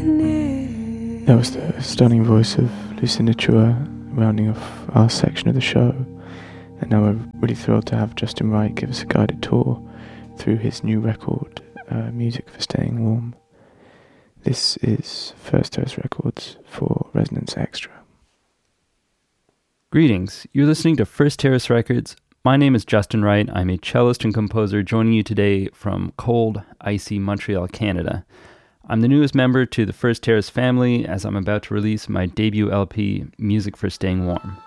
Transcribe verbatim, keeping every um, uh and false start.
That was the stunning voice of Lucinda Chua rounding off our section of the show. And now we're really thrilled to have Justin Wright give us a guided tour through his new record, uh, Music for Staying Warm. This is First Terrace Records for Resonance Extra. Greetings, you're listening to First Terrace Records. My name is Justin Wright. I'm a cellist and composer joining you today from cold, icy Montreal, Canada. I'm the newest member to the First Terrace family as I'm about to release my debut L P, Music for Staying Warm.